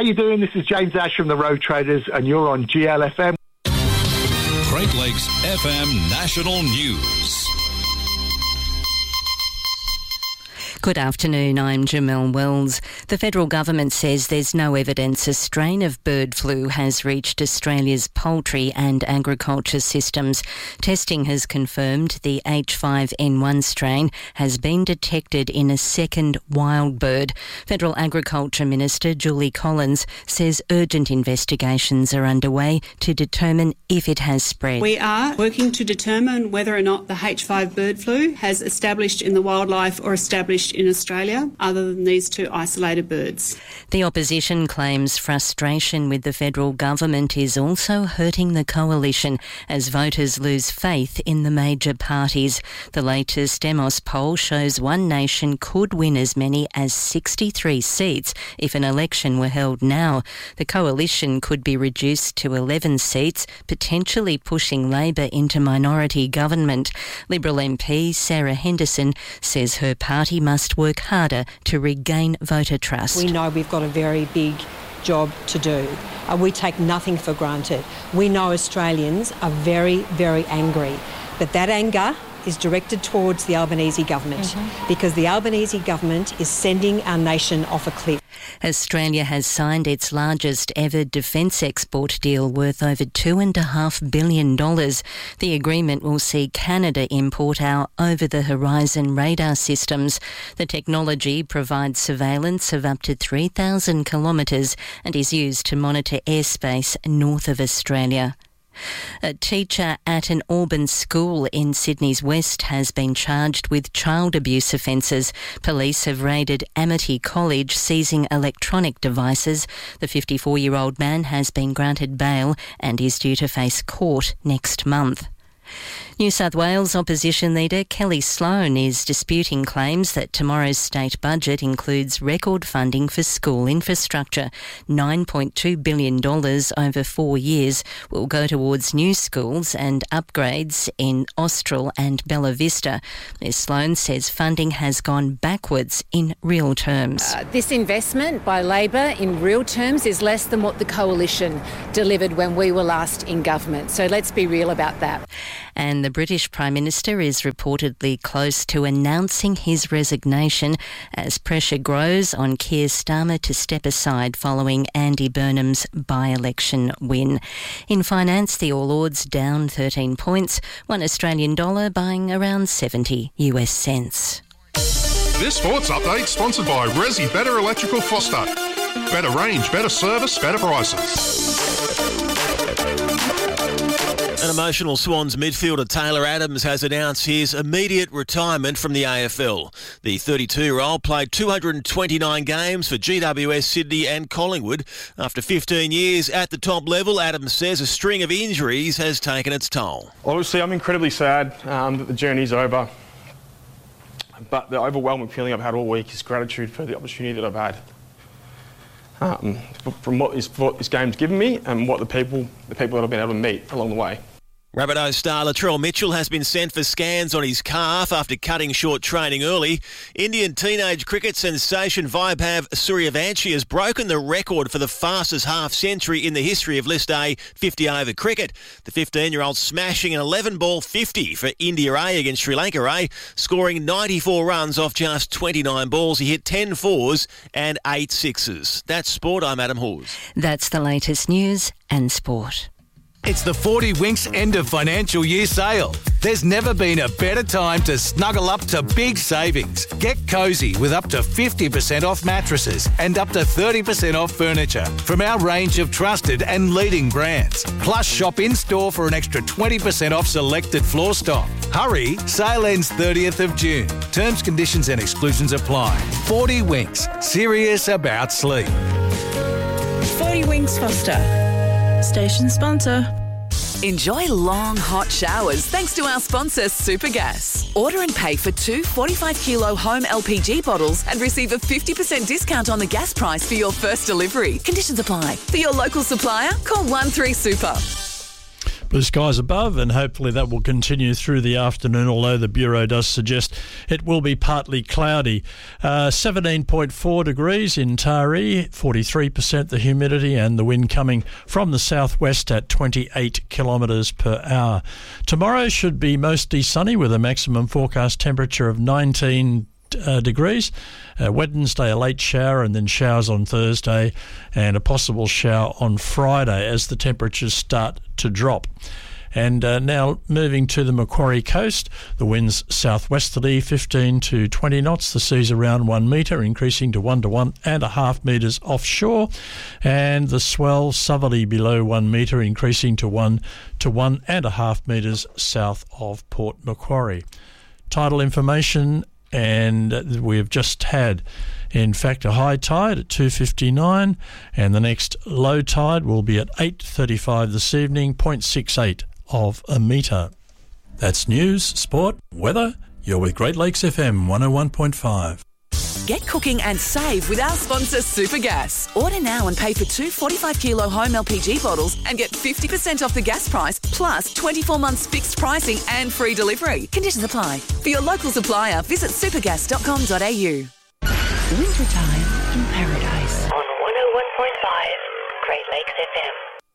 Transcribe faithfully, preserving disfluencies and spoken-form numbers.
you doing? This is James Ash from the Road Traders, and you're on G L F M. Great Lakes F M National News. Good afternoon, I'm Jamelle Wells. The federal government says there's no evidence a strain of bird flu has reached Australia's poultry and agriculture systems. Testing has confirmed the H five N one strain has been detected in a second wild bird. Federal Agriculture Minister Julie Collins says urgent investigations are underway to determine if it has spread. We are working to determine whether or not the H five bird flu has established in the wildlife or established in Australia, other than these two isolated birds. The opposition claims frustration with the federal government is also hurting the coalition as voters lose faith in the major parties. The latest Demos poll shows One Nation could win as many as sixty-three seats if an election were held now. The coalition could be reduced to eleven seats, potentially pushing Labor into minority government. Liberal M P Sarah Henderson says her party must work harder to regain voter trust. We know we've got a very big job to do. Uh, we take nothing for granted. We know Australians are very, very angry, but that anger is directed towards the Albanese government mm-hmm. because the Albanese government is sending our nation off a cliff. Australia has signed its largest ever defence export deal worth over two point five billion dollars. The agreement will see Canada import our over-the-horizon radar systems. The technology provides surveillance of up to three thousand kilometres and is used to monitor airspace north of Australia. A teacher at an Auburn school in Sydney's West has been charged with child abuse offences. Police have raided Amity College, seizing electronic devices. The fifty-four-year-old man has been granted bail and is due to face court next month. New South Wales opposition leader Kelly Sloan is disputing claims that tomorrow's state budget includes record funding for school infrastructure. nine point two billion dollars over four years will go towards new schools and upgrades in Austral and Bella Vista. Miz Sloan says funding has gone backwards in real terms. Uh, this investment by Labor in real terms is less than what the coalition delivered when we were last in government. So let's be real about that. And the British Prime Minister is reportedly close to announcing his resignation as pressure grows on Keir Starmer to step aside following Andy Burnham's by-election win. In finance, the All Ords down thirteen points, one Australian dollar buying around seventy US cents. This sports update sponsored by Resi Better Electrical Foster. Better range, better service, better prices. An emotional Swans midfielder Taylor Adams has announced his immediate retirement from the A F L. The thirty-two-year-old played two hundred twenty-nine games for G W S Sydney and Collingwood. After fifteen years at the top level, Adams says a string of injuries has taken its toll. Obviously, I'm incredibly sad um, that the journey's over. But the overwhelming feeling I've had all week is gratitude for the opportunity that I've had. Um, from what this, what this game's given me and what the people, the people that I've been able to meet along the way. Rabbitohs star Latrell Mitchell has been sent for scans on his calf after cutting short training early. Indian teenage cricket sensation Vaibhav Suryavanshi has broken the record for the fastest half-century in the history of List A fifty-over cricket. The fifteen-year-old smashing an eleven-ball fifty for India A against Sri Lanka A, scoring ninety-four runs off just twenty-nine balls. He hit ten fours and eight sixes. That's sport. I'm Adam Hawes. That's the latest news and sport. It's the forty Winks end of financial year sale. There's never been a better time to snuggle up to big savings. Get cosy with up to fifty percent off mattresses and up to thirty percent off furniture from our range of trusted and leading brands. Plus, shop in-store for an extra twenty percent off selected floor stock. Hurry, sale ends thirtieth of June. Terms, conditions and exclusions apply. forty Winks, serious about sleep. forty Winks Foster. Station sponsor. Enjoy long, hot showers thanks to our sponsor, Supergas. Order and pay for two forty-five kilo home L P G bottles and receive a fifty percent discount on the gas price for your first delivery. Conditions apply. For your local supplier, call one three super. blue skies above, and hopefully that will continue through the afternoon, although the Bureau does suggest it will be partly cloudy. Uh, seventeen point four degrees in Taree, forty-three percent the humidity, and the wind coming from the southwest at twenty-eight kilometres per hour. Tomorrow should be mostly sunny with a maximum forecast temperature of nineteen Uh, degrees. Uh, Wednesday a late shower and then showers on Thursday, and a possible shower on Friday as the temperatures start to drop. And uh, now moving to the Macquarie coast, the winds southwesterly fifteen to twenty knots, the seas around one metre, increasing to one to one and a half metres offshore, and the swell southerly below one metre, increasing to one to one and a half metres south of Port Macquarie. Tidal information. And we've just had, in fact, a high tide at two fifty-nine, and the next low tide will be at eight thirty-five this evening, zero point six eight of a metre. That's news, sport, weather. You're with Great Lakes F M one oh one point five. Get cooking and save with our sponsor Supergas. Order now and pay for two forty-five kilo home L P G bottles and get fifty percent off the gas price, plus twenty-four months fixed pricing and free delivery. Conditions apply. For your local supplier, visit supergas dot com dot a u. Wintertime in paradise. On one oh one point five, Great Lakes F M.